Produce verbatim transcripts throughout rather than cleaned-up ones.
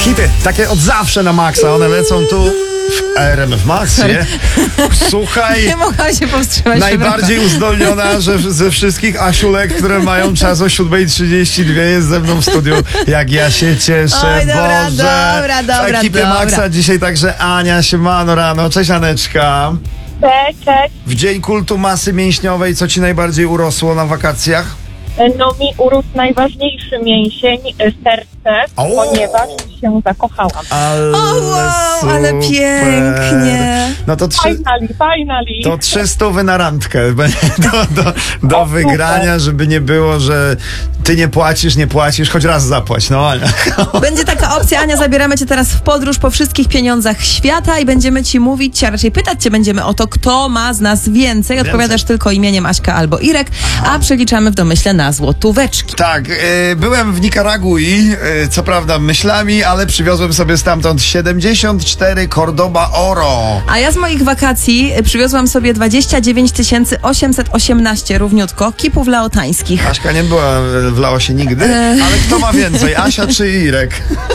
Hity, takie od zawsze na maksa, one lecą tu w R M F Max, nie? Słuchaj, Nie mogłam się powstrzymać. najbardziej uzdolniona że ze wszystkich Asiulek, które mają czas o siódma trzydzieści dwa, jest ze mną w studiu. Jak ja się cieszę, Oj, dobra, Boże. dobra, dobra, W ekipie dobra. Maxa dzisiaj także Ania, siemano rano. Cześć Aneczka. Cześć, cześć. W dzień kultu masy mięśniowej, co ci najbardziej urosło na wakacjach? No mi urósł najważniejszy mięsień, y, serce, O! ponieważ się zakochałam. Ale O, wow, ale super. pięknie. No to trzy... Finally, finally. To trzy stówy na randkę do, do, do O, wygrania, super. żeby nie było, że ty nie płacisz, nie płacisz, choć raz zapłać. No Ania. Będzie taka opcja, Ania, zabieramy cię teraz w podróż po wszystkich pieniądzach świata i będziemy ci mówić, a raczej pytać cię będziemy o to, kto ma z nas więcej. Odpowiadasz tylko imieniem Aśka albo Irek, a przeliczamy w domyśle na złotóweczki. Tak, y, byłem w Nikaragui, y, co prawda myślami, ale przywiozłem sobie stamtąd siedemdziesiąt cztery Cordoba Oro. A ja z moich wakacji przywiozłam sobie dwadzieścia dziewięć tysięcy osiemset osiemnaście równiutko kipów laotańskich. Aśka nie była w Laosie nigdy, ale kto ma więcej, Asia czy Irek?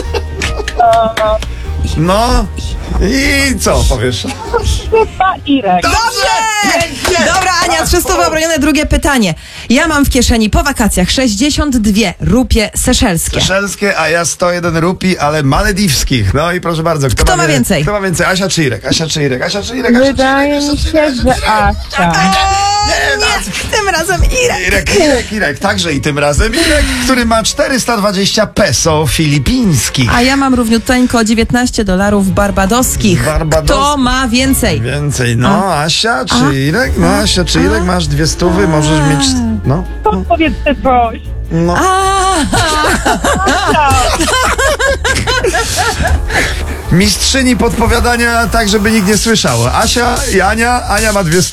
No i co powiesz? Chyba Irek. Dobrze! Dobra, Ania, trzysta obronione. Drugie pytanie. Ja mam w kieszeni po wakacjach sześćdziesiąt dwie rupie seszelskie. Szelskie, a ja sto jeden rupi, ale malediwskich. No i proszę bardzo. Kto, Kto ma wie- więcej? Kto ma więcej? Asia czy Irek? Asia czy Irek? Asia czy Irek? Asia Wydaje czy mi Irek? się, że Asia. Nie, no. Nie, tym razem Irek. Irek, Irek, Irek. Także i tym razem Irek, który ma czterysta dwadzieścia peso filipińskich. A ja mam równiuteńko dziewiętnaście dolarów barbadoskich. Barbados- Kto ma więcej? Więcej. No, Asia czy A? Irek? No, Asia czy Irek? Masz dwie stówy, możesz mieć... No, no, Powiedzcie coś. no. A, Mistrzyni podpowiadania tak, żeby nikt nie słyszał. Asia i Ania. Ania ma dwie stówy.